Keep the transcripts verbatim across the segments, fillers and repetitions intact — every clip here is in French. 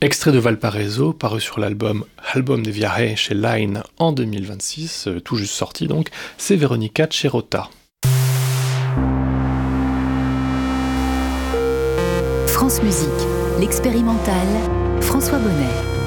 Extrait de Valparaiso, paru sur l'album Album de Viaje chez Line en deux mille vingt-six, euh, tout juste sorti donc, c'est Veronica Cerotta. France Musique, l'expérimental, François Bonnet.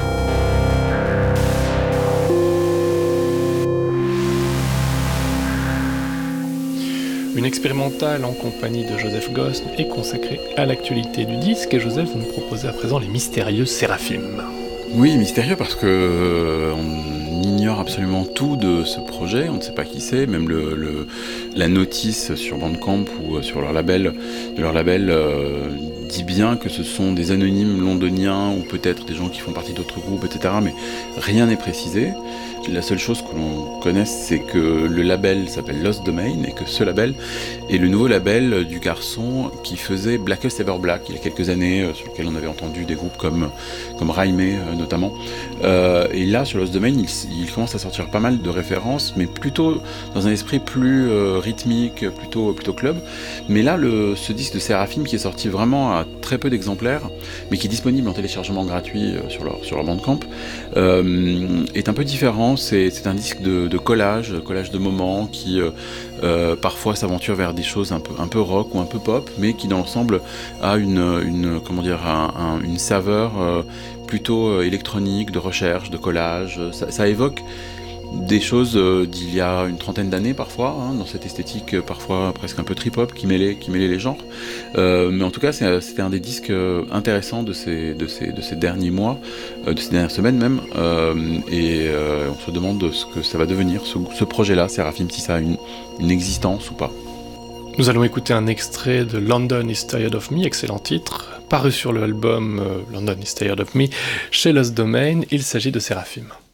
Une expérimentale en compagnie de Joseph Gosn est consacrée à l'actualité du disque, et Joseph, vous nous proposez à présent les mystérieux Séraphimes. Oui, mystérieux parce que euh, on ignore absolument tout de ce projet, on ne sait pas qui c'est, même le, le, la notice sur Bandcamp ou sur leur label, de leur label euh, dit bien que ce sont des anonymes londoniens ou peut-être des gens qui font partie d'autres groupes, et cetera. Mais rien n'est précisé. La seule chose que l'on connaisse, c'est que le label s'appelle Lost Domain et que ce label est le nouveau label du garçon qui faisait Blackest Ever Black il y a quelques années, sur lequel on avait entendu des groupes comme, comme Raimé notamment. Euh, et là, sur Lost Domain, il, il commence à sortir pas mal de références, mais plutôt dans un esprit plus euh, rythmique, plutôt, plutôt club. Mais là, le, ce disque de Séraphimes qui est sorti vraiment à très peu d'exemplaires, mais qui est disponible en téléchargement gratuit sur leur, sur leur Bandcamp, euh, est un peu différent. C'est, c'est un disque de, de collage, collage de moments qui euh, euh, parfois s'aventure vers des choses un peu, un peu rock ou un peu pop, mais qui dans l'ensemble a une, une, comment dire, un, un, une saveur euh, plutôt électronique, de recherche, de collage. Ça, ça évoque des choses euh, d'il y a une trentaine d'années parfois, hein, dans cette esthétique euh, parfois presque un peu trip-hop qui mêlait, qui mêlait les genres. Euh, mais en tout cas, c'est, c'était un des disques euh, intéressants de ces, de, ces, de ces derniers mois, euh, de ces dernières semaines même. Euh, et euh, on se demande ce que ça va devenir, ce, ce projet-là, Séraphimes, si ça a une, une existence ou pas. Nous allons écouter un extrait de London is Tired of Me, excellent titre, paru sur l'album euh, London is Tired of Me chez Lost Domain. Il s'agit de Séraphimes.